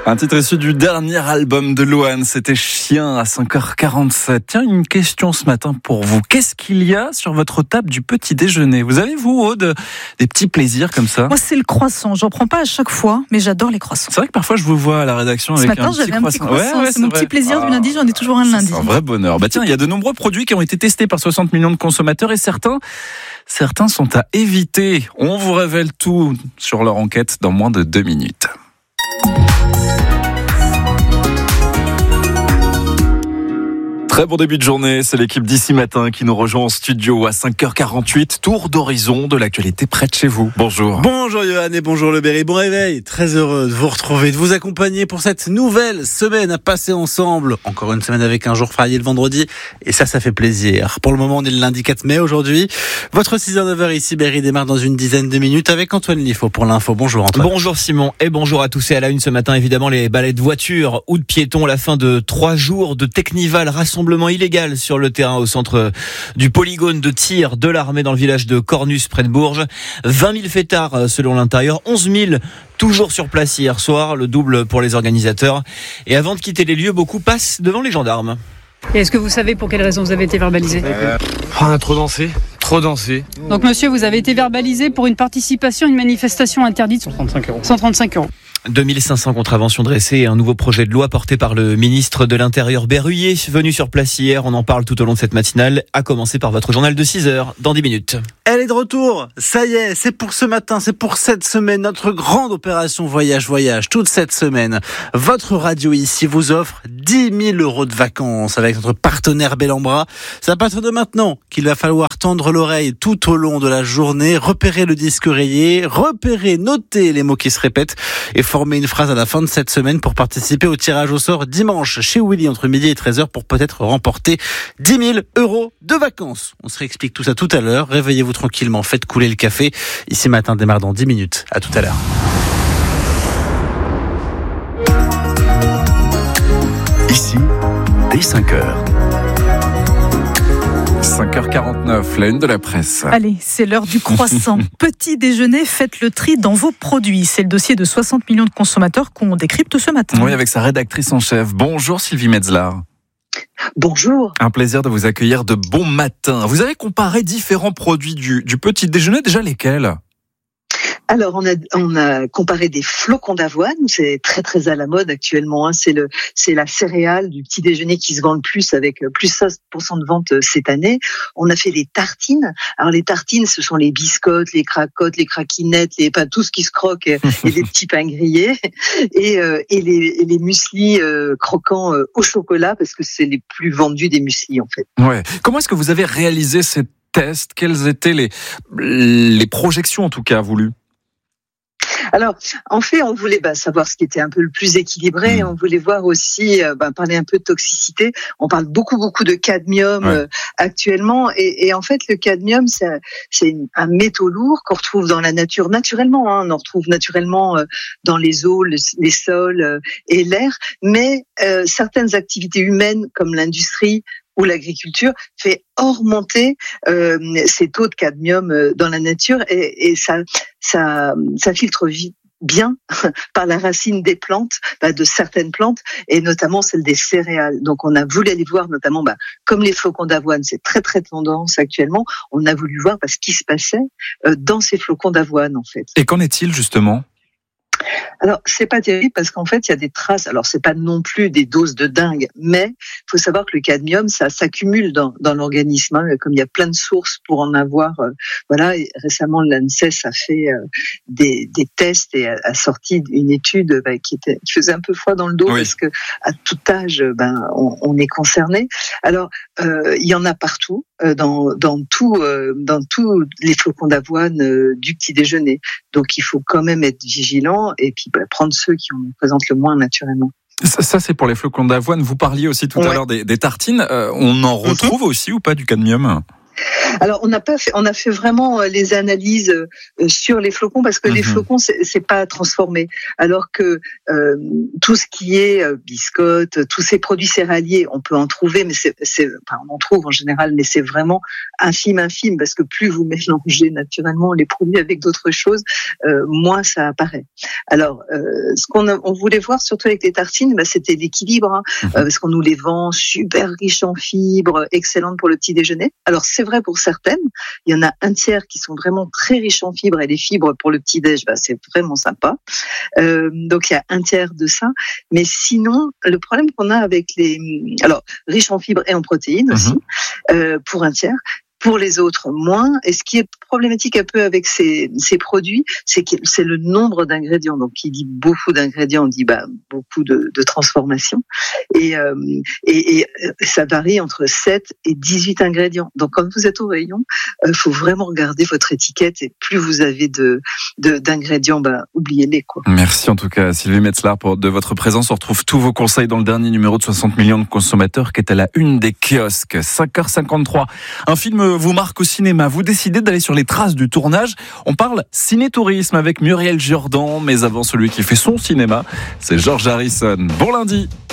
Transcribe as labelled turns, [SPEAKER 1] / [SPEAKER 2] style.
[SPEAKER 1] Un titre issu du dernier album de Louane, c'était Chien à 5h47. Tiens, une question ce matin pour vous. Qu'est-ce qu'il y a sur votre table du petit déjeuner ? Vous avez, vous, Aude, des petits plaisirs comme ça ?
[SPEAKER 2] Moi, c'est le croissant. J'en prends pas à chaque fois, mais j'adore les croissants.
[SPEAKER 1] C'est vrai que parfois je vous vois à la rédaction avec un petit croissant.
[SPEAKER 2] Ouais, c'est mon petit plaisir du lundi, j'en ai toujours un le lundi.
[SPEAKER 1] C'est un vrai bonheur. Tiens, il y a de nombreux produits qui ont été testés par 60 millions de consommateurs et certains sont à éviter. On vous révèle tout sur leur enquête dans moins de 2 minutes. Très bon début de journée, c'est l'équipe d'ici matin qui nous rejoint en studio à 5h48. Tour d'horizon de l'actualité près de chez vous. Bonjour.
[SPEAKER 3] Bonjour Johan et bonjour Le Berry. Bon réveil, très heureux de vous retrouver, de vous accompagner pour cette nouvelle semaine à passer ensemble. Encore une semaine avec un jour férié le vendredi et ça fait plaisir. Pour le moment, on est le lundi 4 mai aujourd'hui. Votre 6h-9h ici, Berry démarre dans une dizaine de minutes avec Antoine Lifo pour l'info. Bonjour Antoine.
[SPEAKER 4] Bonjour Simon et bonjour à tous. Et à la une ce matin, évidemment, les balais de voitures ou de piétons à la fin de 3 jours de Technival rassemblement illégal sur le terrain au centre du polygone de tir de l'armée dans le village de Cornus près de Bourges. 20 000 fêtards selon l'intérieur, 11 000 toujours sur place hier soir, le double pour les organisateurs. Et avant de quitter les lieux, beaucoup passent devant les gendarmes.
[SPEAKER 5] Et est-ce que vous savez pour quelle raison vous avez été verbalisé ?
[SPEAKER 6] On a trop dansé.
[SPEAKER 5] Donc monsieur, vous avez été verbalisé pour une participation à une manifestation interdite. 135 euros.
[SPEAKER 4] 2500 contraventions dressées et un nouveau projet de loi porté par le ministre de l'Intérieur Berruyer, venu sur place hier. On en parle tout au long de cette matinale, à commencer par votre journal de 6h dans 10 minutes.
[SPEAKER 3] Elle est de retour, ça y est, c'est pour ce matin, c'est pour cette semaine, notre grande opération Voyage, toute cette semaine. Votre radio ici vous offre 10 000 euros de vacances avec notre partenaire Bellambra. C'est à partir de maintenant qu'il va falloir tendre l'oreille tout au long de la journée, repérer le disque rayé, noter les mots qui se répètent et former une phrase à la fin de cette semaine pour participer au tirage au sort dimanche chez Willy entre midi et 13h pour peut-être remporter 10 000 euros de vacances. On se réexplique tout ça tout à l'heure. Réveillez-vous tranquillement, faites couler le café. Ici matin démarre dans 10 minutes. À tout à l'heure.
[SPEAKER 7] Ici, dès 5h.
[SPEAKER 1] 5h49, la une de la presse.
[SPEAKER 2] Allez, c'est l'heure du croissant. Petit déjeuner, faites le tri dans vos produits. C'est le dossier de 60 millions de consommateurs qu'on décrypte ce matin.
[SPEAKER 1] Oui, avec sa rédactrice en chef. Bonjour Sylvie Metzler.
[SPEAKER 8] Bonjour.
[SPEAKER 1] Un plaisir de vous accueillir de bon matin. Vous avez comparé différents produits du petit déjeuner, déjà lesquels ?
[SPEAKER 8] Alors, on a comparé des flocons d'avoine, c'est très très à la mode actuellement. C'est la céréale du petit déjeuner qui se vend le plus avec plus 16% de vente cette année. On a fait des tartines. Alors les tartines, ce sont les biscottes, les cracottes, les craquinettes, tout ce qui se croque et des petits pains grillés et les mueslis croquants au chocolat parce que c'est les plus vendus des mueslis en fait.
[SPEAKER 1] Ouais. Comment est-ce que vous avez réalisé ces tests ? Quelles étaient les projections en tout cas voulues ?
[SPEAKER 8] Alors, en fait, on voulait savoir ce qui était un peu le plus équilibré. On voulait voir aussi, parler un peu de toxicité. On parle beaucoup de cadmium actuellement. Et en fait, le cadmium, c'est un métaux lourd qu'on retrouve dans la nature naturellement. On en retrouve naturellement dans les eaux, les sols et l'air. Mais certaines activités humaines, comme l'industrie, où l'agriculture fait augmenter ces taux de cadmium dans la nature et ça filtre bien par la racine des plantes, de certaines plantes et notamment celle des céréales. Donc on a voulu aller voir notamment, comme les flocons d'avoine, c'est très très tendance actuellement, on a voulu voir ce qui se passait dans ces flocons d'avoine en fait.
[SPEAKER 1] Et qu'en est-il justement ?
[SPEAKER 8] Alors, c'est pas terrible parce qu'en fait, il y a des traces. Alors, c'est pas non plus des doses de dingue, mais il faut savoir que le cadmium, ça s'accumule dans l'organisme. Comme il y a plein de sources pour en avoir. Et récemment, l'ANSES a fait des tests et a sorti une étude qui faisait un peu froid dans le dos parce que à tout âge, on est concerné. Alors, il y en a partout. Dans tous les flocons d'avoine du petit déjeuner. Donc il faut quand même être vigilant et puis prendre ceux qui en présentent le moins naturellement.
[SPEAKER 1] Ça c'est pour les flocons d'avoine. Vous parliez aussi tout à l'heure des tartines. On en retrouve aussi ou pas du cadmium ?
[SPEAKER 8] Alors on a fait vraiment les analyses sur les flocons parce que les flocons c'est pas transformé, alors que tout ce qui est biscottes, tous ces produits céréaliers, on peut en trouver, mais on en trouve en général, mais c'est vraiment infime parce que plus vous mélangez naturellement les produits avec d'autres choses, moins ça apparaît. Alors ce on voulait voir surtout avec les tartines, c'était l'équilibre, parce qu'on nous les vend super riches en fibres, excellentes pour le petit déjeuner. Alors c'est vrai pour certaines, il y en a un tiers qui sont vraiment très riches en fibres, et les fibres pour le petit déj, c'est vraiment sympa. Donc il y a un tiers de ça, mais sinon le problème qu'on a avec alors riches en fibres et en protéines aussi, pour un tiers. Pour les autres, moins. Et ce qui est problématique un peu avec ces produits, c'est le nombre d'ingrédients. Donc, qui dit beaucoup d'ingrédients, dit beaucoup de transformations. Et ça varie entre 7 et 18 ingrédients. Donc, quand vous êtes au rayon, faut vraiment regarder votre étiquette. Et plus vous avez d'ingrédients, oubliez-les, quoi.
[SPEAKER 1] Merci en tout cas, Sylvie Metzler, de votre présence. On retrouve tous vos conseils dans le dernier numéro de 60 millions de consommateurs qui est à la une des kiosques. 5h53. Un film vous marque au cinéma, vous décidez d'aller sur les traces du tournage. On parle ciné-tourisme avec Muriel Jourdan, mais avant celui qui fait son cinéma, c'est George Harrison. Bon lundi.